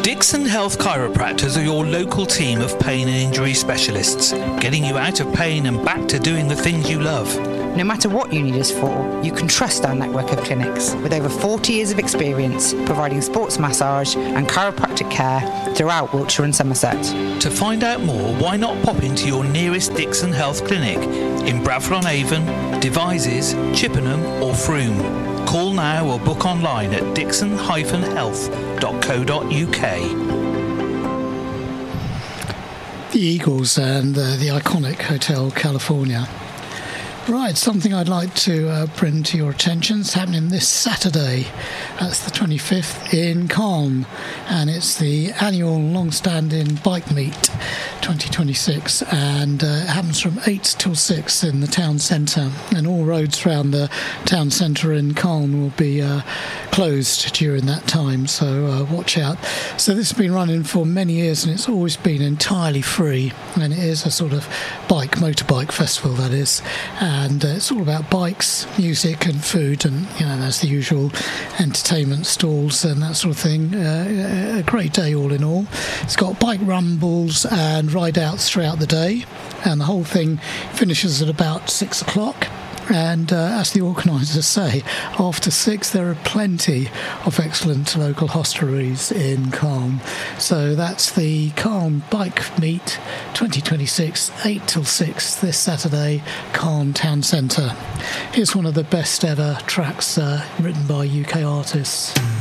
Dixon Health Chiropractors are your local team of pain and injury specialists, getting you out of pain and back to doing the things you love. No matter what you need us for, you can trust our network of clinics with over 40 years of experience providing sports massage and chiropractic care throughout Wiltshire and Somerset. To find out more, why not pop into your nearest Dixon Health clinic in Bradford-on-Avon, Devizes, Chippenham or Frome. Call now or book online at dixon-health.co.uk. The Eagles and the iconic Hotel California. Right, something I'd like to bring to your attention. It's happening this Saturday. That's the 25th in Calne, and it's the annual long-standing bike meet 2026, and it happens from 8 till 6 in the town centre, and all roads around the town centre in Calne will be closed during that time, so watch out. So this has been running for many years, and it's always been entirely free, and it is a sort of motorbike festival, that is, and it's all about bikes, music and food, and there's the usual entertainment stalls and that sort of thing. A great day all in all. It's got bike rumbles and ride outs throughout the day, and the whole thing finishes at about 6 o'clock. And as the organisers say, after 6 there are plenty of excellent local hostelries in Calne. So that's the Calne Bike Meet 2026, 8 till 6 this Saturday, Calne Town Centre. Here's one of the best ever tracks written by UK artists.